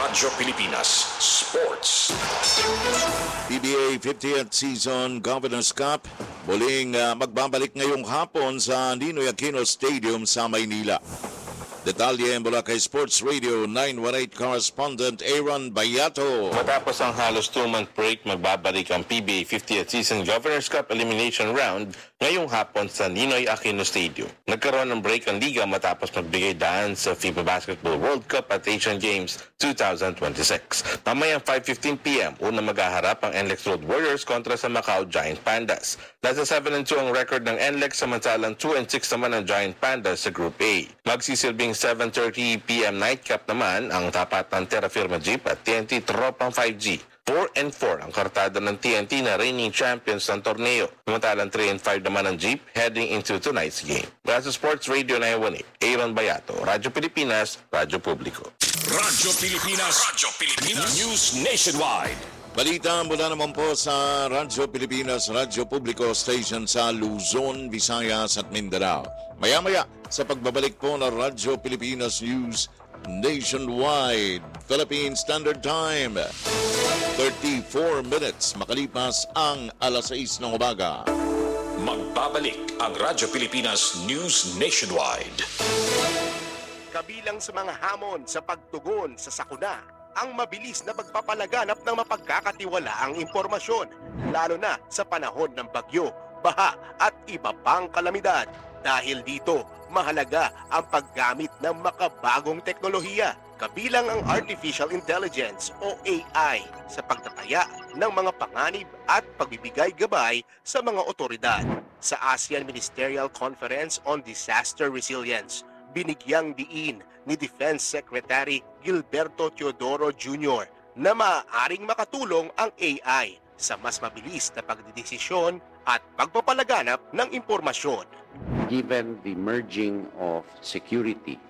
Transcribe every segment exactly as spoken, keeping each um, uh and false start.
Radyo Pilipinas Sports. P B A fiftieth Season Governors Cup muling uh, magbabalik ngayong hapon sa Ninoy Aquino Stadium sa Maynila. Detalye mula kay Sports Radio nine one eight correspondent Aaron Bayato. Matapos ang halos two-month break, magbabalik ang P B A fiftieth Season Governors Cup Elimination Round ngayong hapon sa Ninoy Aquino Stadium. Nagkaroon ng break ang liga matapos magbigay daan sa FIBA Basketball World Cup at Asian Games twenty twenty-six. Mamayang five fifteen p m una maghaharap ang N L E X Road Warriors kontra sa Macau Giant Pandas. Nasa seven and two ang record ng N L E X samantalang two and six naman ang Giant Pandas sa Group A. Magsisilbing seven thirty p m nightcap naman ang tapat ng Terra Firma Jeep at T N T Tropang five G. four and four ang kartada ng T N T na reigning champions ng torneo. Samantalang three and five naman ang Jeep heading into tonight's game. Mula sa Sports Radio nine one eight, Aaron Bayato, Radyo Pilipinas, Radyo Publiko. Radyo Pilipinas, Radyo Pilipinas, News Nationwide. Balita mula naman po sa Radyo Pilipinas, Radyo Publiko Station sa Luzon, Visayas at Mindanao. Maya-maya sa pagbabalik po ng Radyo Pilipinas News Nationwide, Philippine Standard Time, thirty-four minutes makalipas ang alas sais ng umaga. Magbabalik ang Radyo Pilipinas News Nationwide. Kabilang sa mga hamon sa pagtugon sa sakuna, ang mabilis na pagpapalaganap ng mapagkakatiwalaang impormasyon, lalo na sa panahon ng bagyo, baha at iba pang kalamidad. Dahil dito, mahalaga ang paggamit ng makabagong teknolohiya, kabilang ang Artificial Intelligence o A I sa pagtataya ng mga panganib at pagbibigay gabay sa mga otoridad. Sa ASEAN Ministerial Conference on Disaster Resilience, binigyang diin ni Defense Secretary Gilberto Teodoro Junior na maaaring makatulong ang A I sa mas mabilis na pagdidesisyon at pagpapalaganap ng impormasyon. Given the merging of security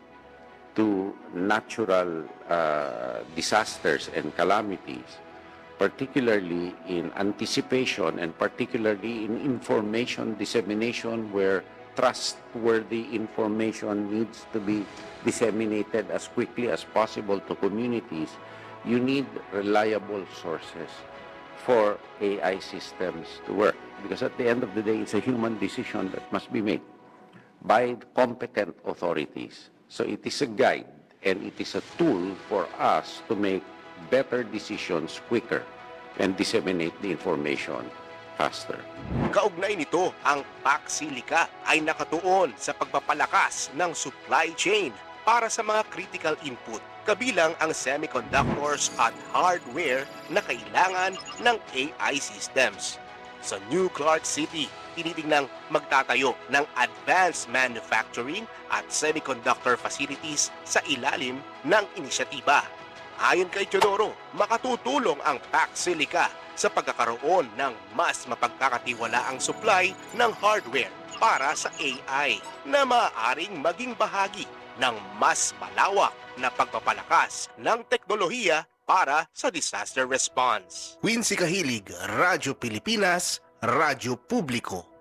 to natural uh, disasters and calamities, particularly in anticipation and particularly in information dissemination where trustworthy information needs to be disseminated as quickly as possible to communities, you need reliable sources for A I systems to work. Because at the end of the day, it's a human decision that must be made by competent authorities. So it is a guide and it is a tool for us to make better decisions quicker and disseminate the information faster. Kaugnay nito, ang Paxilica ay nakatuon sa pagpapalakas ng supply chain para sa mga critical input, kabilang ang semiconductors at hardware na kailangan ng A I systems. Sa New Clark City, tinitingnang magtatayo ng advanced manufacturing at semiconductor facilities sa ilalim ng inisyatiba. Ayon kay Teodoro, makatutulong ang Paxilica sa pagkakaroon ng mas mapagkakatiwalaang supply ng hardware para sa A I na maaaring maging bahagi ng mas malawak na pagpapalakas ng teknolohiya para sa disaster response. Quincy Kahilig, Radyo Pilipinas, Radyo Publiko.